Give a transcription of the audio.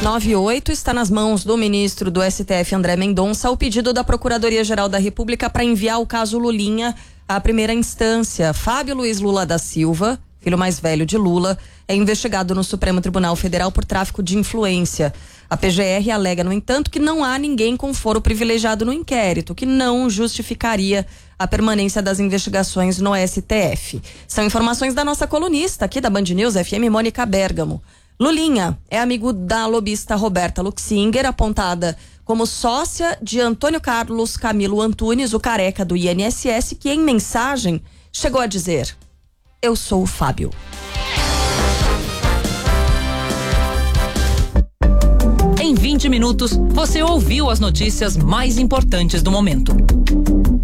9:08, está nas mãos do ministro do STF, André Mendonça, o pedido da Procuradoria-Geral da República para enviar o caso Lulinha à primeira instância. Fábio Luiz Lula da Silva, filho mais velho de Lula, é investigado no Supremo Tribunal Federal por tráfico de influência. A PGR alega, no entanto, que não há ninguém com foro privilegiado no inquérito, que não justificaria a permanência das investigações no STF. São informações da nossa colunista aqui da Band News FM, Mônica Bergamo. Lulinha é amigo da lobista Roberta Luxinger, apontada como sócia de Antônio Carlos Camilo Antunes, o careca do INSS, que em mensagem chegou a dizer: "Eu sou o Fábio". Em 20 minutos, você ouviu as notícias mais importantes do momento.